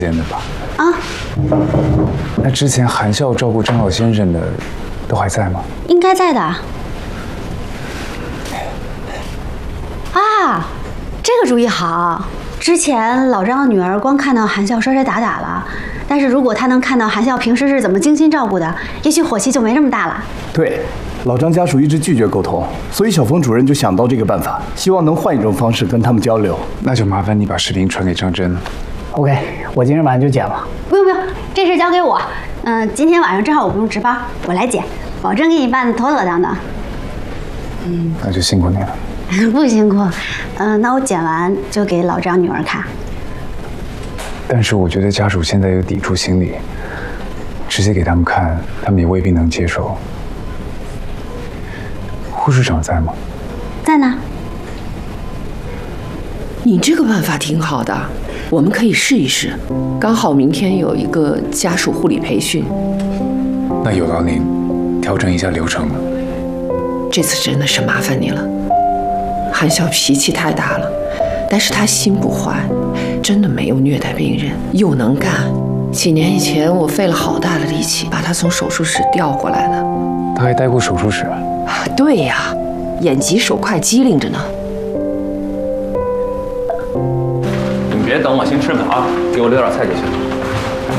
间的吧？ 啊， 那之前韩笑照顾张老先生的，都还在吗？ 应该在的。啊，这个主意好。之前老张的女儿光看到韩笑摔摔打打了，但是如果她能看到韩笑平时是怎么精心照顾的，也许火气就没这么大了。 对，老张家属一直拒绝沟通，所以小冯主任就想到这个办法，希望能换一种方式跟他们交流。 那就麻烦你把视频传给张真了。 OK， 我今天晚上就剪了。 不用不用，这事交给我。今天晚上正好我不用值班，我来剪，保证给你办得妥妥当当。 那就辛苦你了。 不辛苦。那我剪完就给老张女儿看。 但是我觉得家属现在有抵触心理，直接给他们看，他们也未必能接受。护士长在吗？ 在呢。 你这个办法挺好的，我们可以试一试。刚好明天有一个家属护理培训。 那有劳您调整一下流程了。 这次真的是麻烦你了。韩笑脾气太大了，但是他心不坏，真的没有虐待病人，又能干。几年以前我费了好大的力气把他从手术室调过来的。 他还待过手术室啊？ 对呀，眼疾手快，机灵着呢。 你们别等我，先吃吧啊！给我留点菜就行。